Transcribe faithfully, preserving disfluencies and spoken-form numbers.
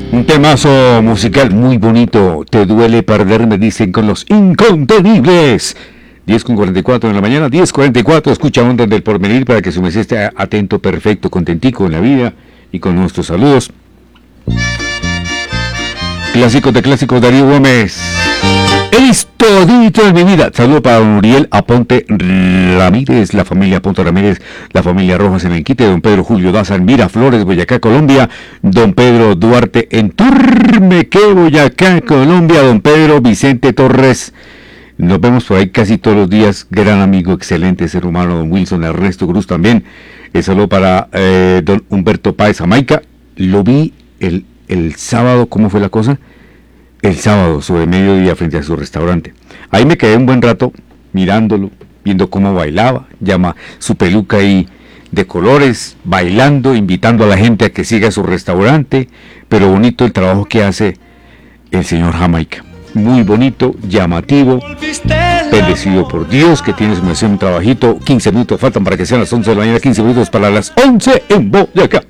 Un temazo musical muy bonito. Te duele perderme, dicen con los incontenibles. diez con cuarenta y cuatro de la mañana, diez cuarenta y cuatro. Escucha Ondas del Porvenir para que su merced esté atento, perfecto, contentico en la vida y con nuestros saludos. Clásicos de clásicos, Darío Gómez. Es todito en mi vida. Saludo para don Uriel Aponte Ramírez, la familia Aponte Ramírez, la familia Rojas en Enquite, don Pedro Julio Daza en Miraflores, Boyacá, Colombia, don Pedro Duarte en Turmeque, Boyacá, Colombia, don Pedro Vicente Torres. Nos vemos por ahí casi todos los días. Gran amigo, excelente ser humano, don Wilson Ernesto Cruz también. El saludo para eh, don Humberto Páez Jamaica. Lo vi el, el sábado, ¿cómo fue la cosa? El sábado, sobre mediodía, frente a su restaurante. Ahí me quedé un buen rato mirándolo, viendo cómo bailaba, llama su peluca ahí de colores, bailando, invitando a la gente a que siga su restaurante, pero bonito el trabajo que hace el señor Jamaica. Muy bonito, llamativo, bendecido por Dios, que tiene su un trabajito. quince minutos faltan para que sean las once de la mañana, quince minutos para las once en Boyacá.